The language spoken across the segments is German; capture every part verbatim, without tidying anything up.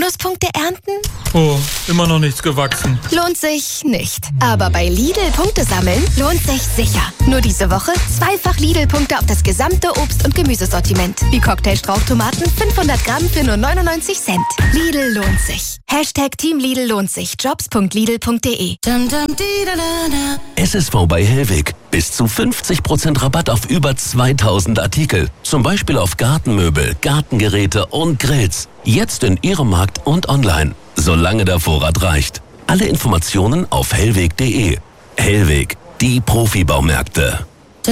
Bonuspunkte ernten? Oh, immer noch nichts gewachsen. Lohnt sich nicht. Aber bei Lidl Punkte sammeln lohnt sich sicher. Nur diese Woche zweifach Lidl-Punkte auf das gesamte Obst- und Gemüsesortiment. Wie Cocktailstrauchtomaten fünfhundert Gramm für nur neunundneunzig Cent. Lidl lohnt sich. Hashtag Team Lidl lohnt sich. jobs punkt lidl punkt de. S S V bei Hellweg. Bis zu fünfzig Prozent Rabatt auf über zweitausend Artikel. Zum Beispiel auf Gartenmöbel, Gartengeräte und Grills. Jetzt in Ihrem Markt und online. Solange der Vorrat reicht. Alle Informationen auf hellweg punkt de. Hellweg, die Profibaumärkte.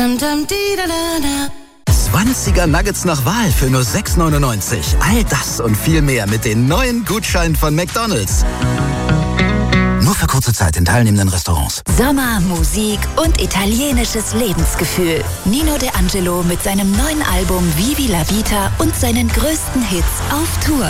zwanziger Nuggets nach Wahl für nur sechs neunundneunzig. All das und viel mehr mit den neuen Gutscheinen von McDonald's. Nur für kurze Zeit in teilnehmenden Restaurants. Sommer, Musik und italienisches Lebensgefühl. Nino De Angelo mit seinem neuen Album Vivi la Vita und seinen größten Hits auf Tour.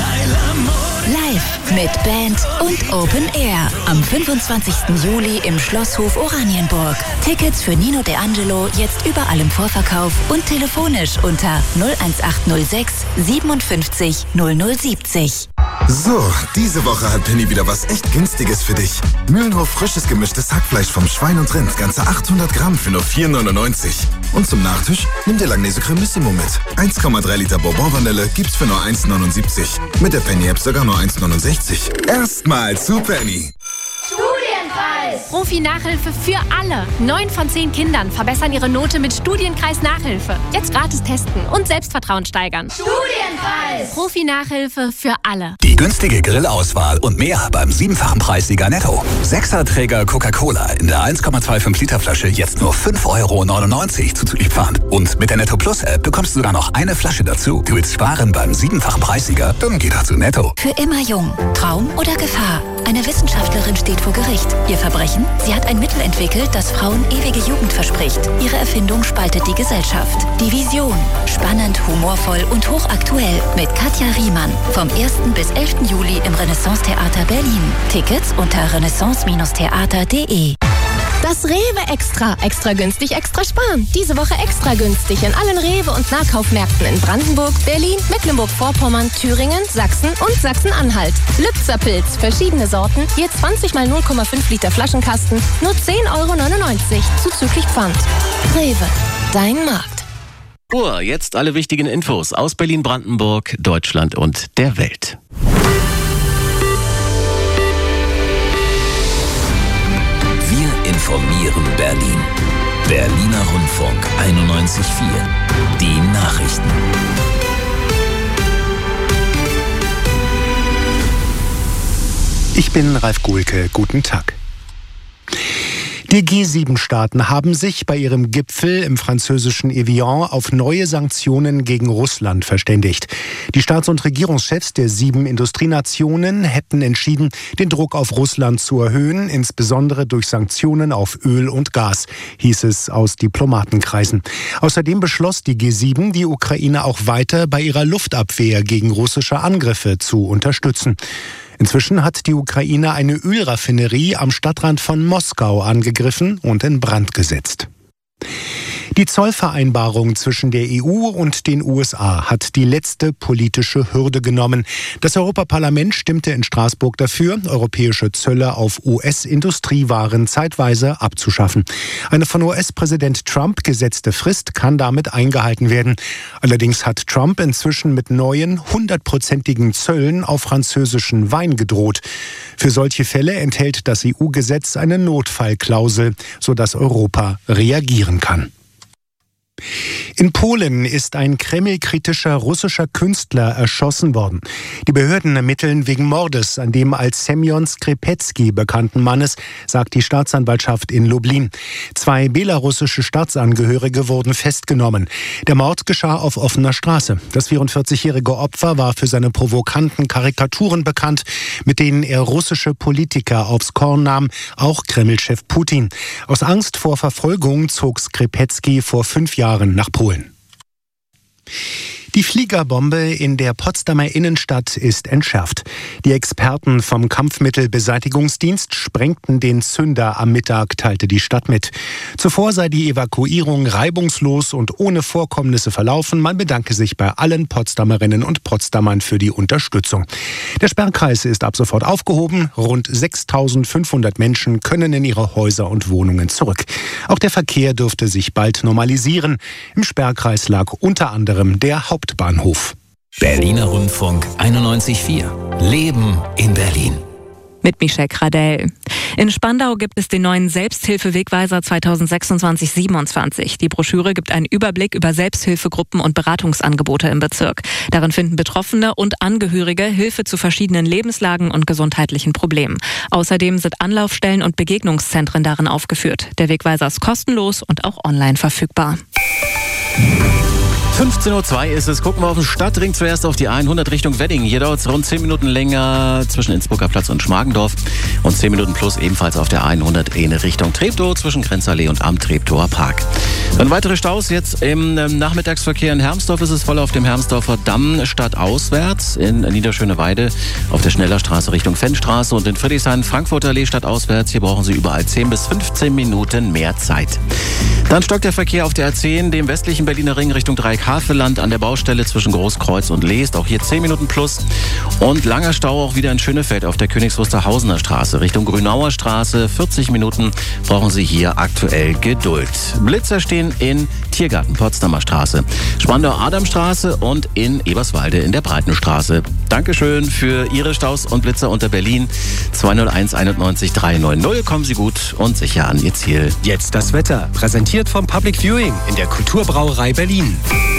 Live mit Band und Open Air. Am fünfundzwanzigsten Juli im Schlosshof Oranienburg. Tickets für Nino De Angelo jetzt überall im Vorverkauf und telefonisch unter null eins acht null sechs siebenundfünfzig null null siebzig. So, diese Woche hat Penny wieder was echt Günstiges für dich. Mühlenhof frisches gemischtes Hackfleisch vom Schwein und Rind, ganze achthundert Gramm für nur vier neunundneunzig. Und zum Nachtisch nimm dir Langnese Cremissimo mit. eins Komma drei Liter Bourbon-Vanille gibt's für nur eins neunundsiebzig. Mit der Penny-App sogar nur eins neunundsechzig. Erstmal zu Penny. Studienkreis! Profi-Nachhilfe für alle. Neun von zehn Kindern verbessern ihre Note mit Studienkreis-Nachhilfe. Jetzt gratis testen und Selbstvertrauen steigern. Studienkreis! Profi-Nachhilfe für alle. Die günstige Grillauswahl und mehr beim siebenfachen Preissieger Netto. Sechserträger Coca-Cola in der eins Komma fünfundzwanzig Liter Flasche jetzt nur fünf Euro neunundneunzig zuzüglich Pfand. Und mit der Netto Plus App bekommst du sogar noch eine Flasche dazu. Du willst sparen beim siebenfachen Preissieger? Dann geh doch zu Netto. Für immer jung. Traum oder Gefahr? Eine Wissenschaftlerin steht vor Gericht. Ihr Verbrechen? Sie hat ein Mittel entwickelt, das Frauen ewige Jugend verspricht. Ihre Erfindung spaltet die Gesellschaft. Die Vision. Spannend, humorvoll und hochaktuell mit Katja Riemann. Vom ersten bis elften Juli im Renaissance-Theater Berlin. Tickets unter renaissance theater punkt de. Das Rewe Extra. Extra günstig, extra sparen. Diese Woche extra günstig in allen Rewe- und Nahkaufmärkten in Brandenburg, Berlin, Mecklenburg-Vorpommern, Thüringen, Sachsen und Sachsen-Anhalt. Lübzerpilz, verschiedene Sorten, je zwanzig mal null Komma fünf Liter Flaschenkasten, nur zehn Euro neunundneunzig, zuzüglich Pfand. Rewe, dein Markt. Uhr, jetzt alle wichtigen Infos aus Berlin, Brandenburg, Deutschland und der Welt. Informieren Berlin. Berliner Rundfunk einundneunzig Komma vier. Die Nachrichten. Ich bin Ralf Guhlke. Guten Tag. Die G sieben Staaten haben sich bei ihrem Gipfel im französischen Evian auf neue Sanktionen gegen Russland verständigt. Die Staats- und Regierungschefs der sieben Industrienationen hätten entschieden, den Druck auf Russland zu erhöhen, insbesondere durch Sanktionen auf Öl und Gas, hieß es aus Diplomatenkreisen. Außerdem beschloss die G sieben, die Ukraine auch weiter bei ihrer Luftabwehr gegen russische Angriffe zu unterstützen. Inzwischen hat die Ukraine eine Ölraffinerie am Stadtrand von Moskau angegriffen und in Brand gesetzt. Die Zollvereinbarung zwischen der E U und den U S A hat die letzte politische Hürde genommen. Das Europaparlament stimmte in Straßburg dafür, europäische Zölle auf U S-Industriewaren zeitweise abzuschaffen. Eine von U S-Präsident Trump gesetzte Frist kann damit eingehalten werden. Allerdings hat Trump inzwischen mit neuen, hundertprozentigen Zöllen auf französischen Wein gedroht. Für solche Fälle enthält das E U-Gesetz eine Notfallklausel, sodass Europa reagieren kann. In Polen ist ein kremlkritischer russischer Künstler erschossen worden. Die Behörden ermitteln wegen Mordes an dem als Semjon Skripecki bekannten Mannes, sagt die Staatsanwaltschaft in Lublin. Zwei belarussische Staatsangehörige wurden festgenommen. Der Mord geschah auf offener Straße. Das vierundvierzigjährige Opfer war für seine provokanten Karikaturen bekannt, mit denen er russische Politiker aufs Korn nahm, auch Kreml-Chef Putin. Aus Angst vor Verfolgung zog Skripecki vor fünf Jahren nach Polen. Die Fliegerbombe in der Potsdamer Innenstadt ist entschärft. Die Experten vom Kampfmittelbeseitigungsdienst sprengten den Zünder am Mittag, teilte die Stadt mit. Zuvor sei die Evakuierung reibungslos und ohne Vorkommnisse verlaufen. Man bedanke sich bei allen Potsdamerinnen und Potsdamern für die Unterstützung. Der Sperrkreis ist ab sofort aufgehoben. Rund sechstausendfünfhundert Menschen können in ihre Häuser und Wohnungen zurück. Auch der Verkehr dürfte sich bald normalisieren. Im Sperrkreis lag unter anderem der Hauptbahnhof. Berliner Rundfunk einundneunzig Komma vier. Leben in Berlin. Mit Michelle Gradell. In Spandau gibt es den neuen Selbsthilfewegweiser zweitausendsechsundzwanzig siebenundzwanzig. Die Broschüre gibt einen Überblick über Selbsthilfegruppen und Beratungsangebote im Bezirk. Darin finden Betroffene und Angehörige Hilfe zu verschiedenen Lebenslagen und gesundheitlichen Problemen. Außerdem sind Anlaufstellen und Begegnungszentren darin aufgeführt. Der Wegweiser ist kostenlos und auch online verfügbar. fünfzehn Uhr zwei ist es. Gucken wir auf den Stadtring zuerst auf die hundert Richtung Wedding. Hier dauert es rund zehn Minuten länger zwischen Innsbrucker Platz und Schmargendorf und zehn Minuten plus ebenfalls auf der hundert in Richtung Treptow zwischen Grenzallee und am Treptower Park. Dann weitere Staus jetzt im Nachmittagsverkehr in Hermsdorf ist es voll auf dem Hermsdorfer Damm stadtauswärts, in Niederschöneweide auf der Schnellerstraße Richtung Fennstraße und in Friedrichshain Frankfurter Allee stadtauswärts. Hier brauchen Sie überall zehn bis fünfzehn Minuten mehr Zeit. Dann stockt der Verkehr auf der A zehn, dem westlichen Berliner Ring Richtung Dreieck-Havelland an der Baustelle zwischen Großkreuz und Leest. Auch hier zehn Minuten plus. Und langer Stau auch wieder in Schönefeld auf der Königs Wusterhausener Straße Richtung Grünauer Straße. vierzig Minuten brauchen Sie hier aktuell Geduld. Blitzer stehen in Tiergarten Potsdamer Straße, Spandauer Adamstraße und in Eberswalde in der Breitenstraße. Dankeschön für Ihre Staus und Blitzer unter Berlin. zwei null eins einundneunzig dreihundertneunzig. Kommen Sie gut und sicher an Ihr Ziel. Jetzt das Wetter. Präsentiert vom Public Viewing in der Kulturbrauerei Berlin.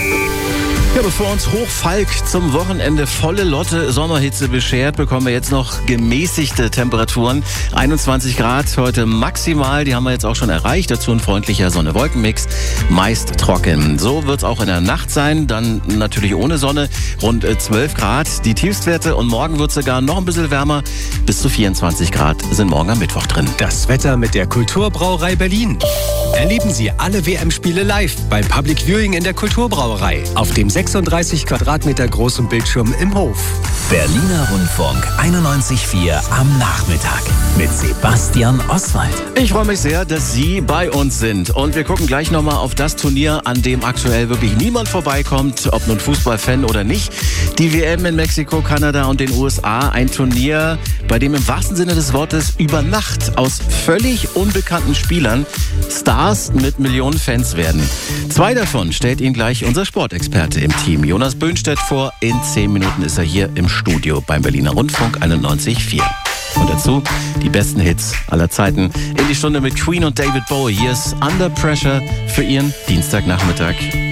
Ja, bevor uns Hochfalk zum Wochenende volle Lotte Sommerhitze beschert, bekommen wir jetzt noch gemäßigte Temperaturen. einundzwanzig Grad heute maximal, die haben wir jetzt auch schon erreicht. Dazu ein freundlicher Sonne-Wolken-Mix, meist trocken. So wird es auch in der Nacht sein, dann natürlich ohne Sonne, rund zwölf Grad die Tiefstwerte. Und morgen wird es sogar noch ein bisschen wärmer, bis zu vierundzwanzig Grad sind morgen am Mittwoch drin. Das Wetter mit der Kulturbrauerei Berlin. Erleben Sie alle W M-Spiele live beim Public Viewing in der Kulturbrauerei auf dem sechsunddreißig Quadratmeter großen Bildschirm im Hof. Berliner Rundfunk einundneunzig Komma vier am Nachmittag mit Sebastian Oswald. Ich freue mich sehr, dass Sie bei uns sind. Und wir gucken gleich nochmal auf das Turnier, an dem aktuell wirklich niemand vorbeikommt, ob nun Fußballfan oder nicht. Die W M in Mexiko, Kanada und den U S A. Ein Turnier, bei dem im wahrsten Sinne des Wortes über Nacht aus völlig unbekannten Spielern Stars mit Millionen Fans werden. Zwei davon stellt Ihnen gleich unser Sportexperte im Team, Jonas Böhnstedt, vor. In zehn Minuten ist er hier im Studio beim Berliner Rundfunk einundneunzig Komma vier. Und dazu die besten Hits aller Zeiten in die Stunde mit Queen und David Bowie. Hier ist Under Pressure für Ihren Dienstagnachmittag.